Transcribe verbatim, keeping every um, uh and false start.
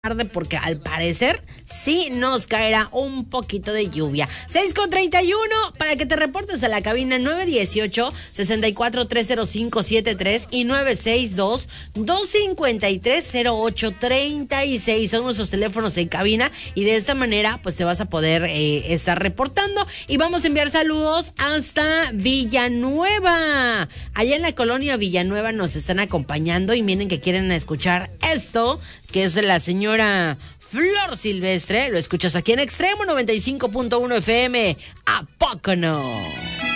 tarde porque al parecer sí nos caerá un poquito de lluvia. seis con treinta y uno para que te reportes a la cabina nueve uno ocho, seis cuatro tres cero cinco siete tres y nueve seis dos, dos cinco tres, cero ocho tres seis. Son nuestros teléfonos en cabina y de esta manera pues te vas a poder eh, estar reportando y vamos a enviar saludos hasta Villanueva. Allá en la colonia Villanueva nos están acompañando y miren que quieren escuchar esto, que es de la señora Flor Silvestre. Lo escuchas aquí en Extremo noventa y cinco punto uno F M. ¿A poco no?